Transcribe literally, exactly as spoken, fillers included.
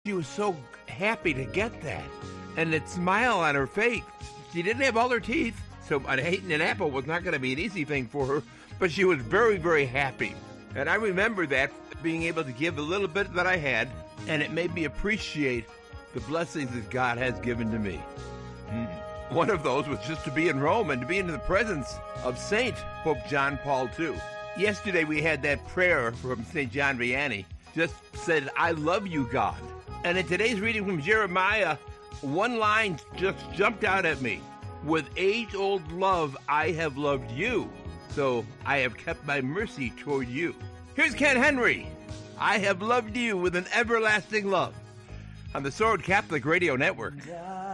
She was so happy to get that. And that smile on her face. She didn't have all her teeth, so eating an apple was not going to be an easy thing for her, but she was very, very happy. And I remember that, being able to give a little bit that I had, and it made me appreciate the blessings that God has given to me. Mm. One of those was just to be in Rome and to be in the presence of Saint Pope John Paul the Second. Yesterday we had that prayer from Saint John Vianney, just said, I love you, God. And in today's reading from Jeremiah, one line just jumped out at me. With age-old love I have loved you, so I have kept my mercy toward you. Here's Ken Henry. I have loved you with an everlasting love on the Sword Catholic Radio Network.